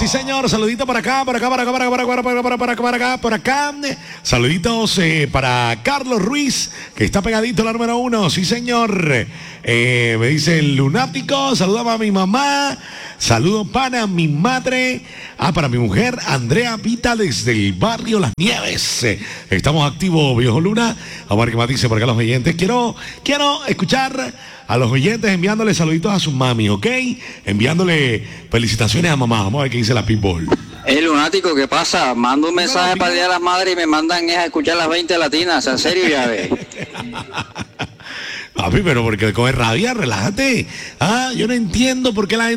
señor, saludito por acá. Saluditos para Carlos Ruiz, que está pegadito la número 1. Sí, señor. Me dice el lunático, saludamos a mi mamá. Saludos para mi madre. Para mi mujer, Andrea Vita, desde el barrio Las Nieves. Estamos activos, viejo Luna. Vamos a ver qué más dice por acá los oyentes. Quiero escuchar a los oyentes enviándole saluditos a sus mami, ¿ok? Enviándole felicitaciones a mamá. Vamos a ver qué dice la Pitbull. El lunático, ¿qué pasa? Mando un mensaje para el Día de las Madres y me mandan a escuchar las 20 latinas. ¿En serio, ya ves? Papi, pero porque coge rabia, relájate. Yo no entiendo por qué la gente